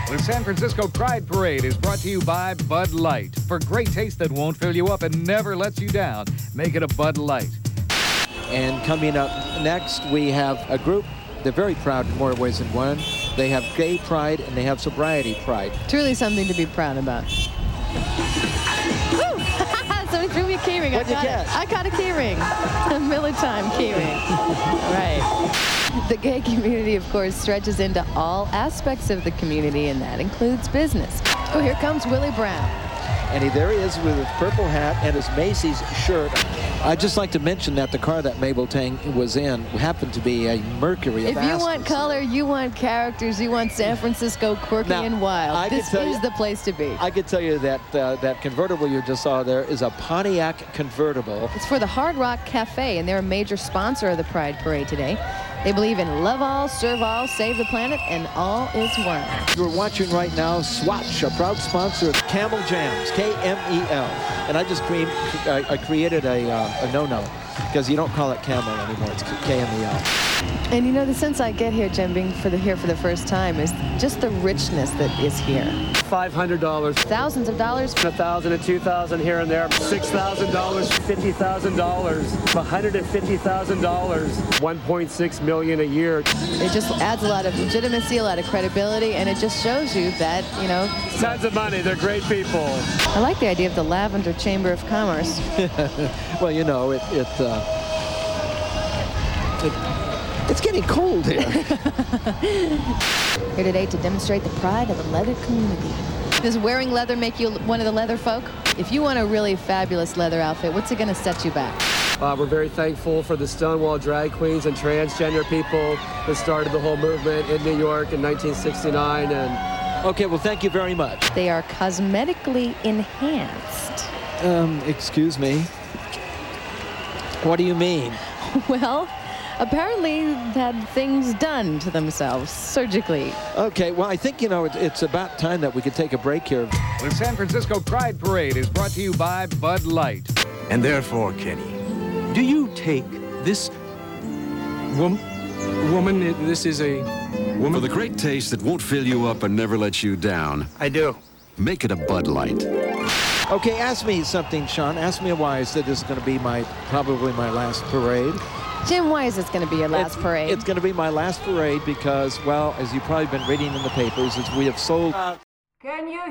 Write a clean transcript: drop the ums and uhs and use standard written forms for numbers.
The San Francisco Pride Parade is brought to you by Bud Light. For great taste that won't fill you up and never lets you down, make it a Bud Light. And coming up next, we have a group. They're very proud in more ways than one. They have gay pride and they have sobriety pride. Truly something to be proud about. Woo! Somebody threw me a keyring. What'd you get? I got a keyring. A Miller Time keyring. Right. The gay community, of course, stretches into all aspects of the community, and that includes business. Oh, here comes Willie Brown. And there he is with his purple hat and his Macy's shirt. I'd just like to mention that the car that Mabel Tang was in happened to be a Mercury. If you want color, you want characters, you want San Francisco quirky and wild, this is the place to be. I could tell you that that convertible you just saw there is a Pontiac convertible. It's for the Hard Rock Cafe, and they're a major sponsor of the Pride Parade today. They believe in love all, serve all, save the planet, and all is one. You're watching right now Swatch, a proud sponsor of Camel Jams, K-M-E-L. And I just created a no-no, because you don't call it Camel anymore, it's K-M-E-L. And you know, the sense I get here, Jim, being here for the first time, is just the richness that is here. $500. Thousands of dollars. 1,000 and 2,000 here and there. $6,000, $50,000, $150,000, $1.6 million a year. It just adds a lot of legitimacy, a lot of credibility, and it just shows you that, you know. Tons of money. They're great people. I like the idea of the Lavender Chamber of Commerce. Well, you know, it's getting cold here. Here today to demonstrate the pride of the leather community. Does wearing leather make you one of the leather folk? If you want a really fabulous leather outfit, what's it going to set you back? We're very thankful for the Stonewall drag queens and transgender people that started the whole movement in New York in 1969. And okay, well, thank you very much. They are cosmetically enhanced. Excuse me. What do you mean? Well, apparently had things done to themselves surgically. Okay, well, I think, you know, it's about time that we could take a break here. The San Francisco Pride Parade is brought to you by Bud Light. And therefore, Kenny, do you take this woman, this is a woman? For the great taste that won't fill you up and never lets you down, I do. make it a Bud Light. Okay, ask me something, Sean. Ask me why I said this is going to be probably my last parade. Jim, why is this going to be your last parade? It's going to be my last parade because, well, as you've probably been reading in the papers, is we have sold... Can you